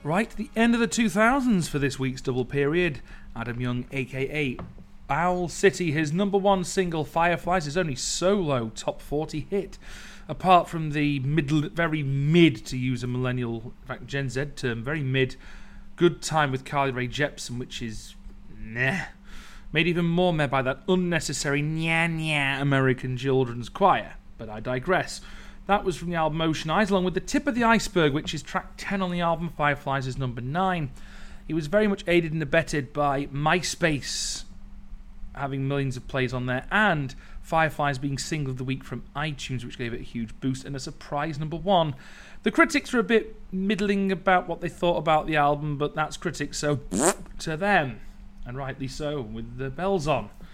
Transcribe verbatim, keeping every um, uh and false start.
Right, the end of the two thousands for this week's double period. Adam Young, aka Owl City, his number one single, Fireflies, his only solo top forty hit. Apart from the middle, very mid, to use a millennial, in fact Gen Z term, very mid, Good Time with Carly Rae Jepsen, which is meh. Made even more meh by that unnecessary nya nya American Children's Choir. But I digress. That was from the album Ocean Eyes, along with The Tip of the Iceberg, which is track ten on the album, Fireflies is number nine. He was very much aided and abetted by MySpace having millions of plays on there, and Fireflies being single of the week from iTunes, which gave it a huge boost, and a surprise number one. The critics were a bit middling about what they thought about the album, but that's critics, so to them, and rightly so, with the bells on.